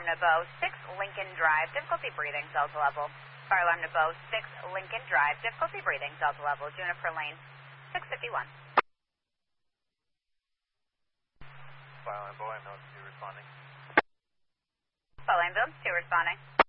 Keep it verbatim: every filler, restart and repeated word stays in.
alarm to Bow six Lincoln Drive, difficulty breathing, Delta level. Fire alarm to Bow six Lincoln Drive, difficulty breathing, Delta level. Juniper Lane, six fifty-one. Fire alarm Bow, ambulance two responding. Fire ambulance two responding.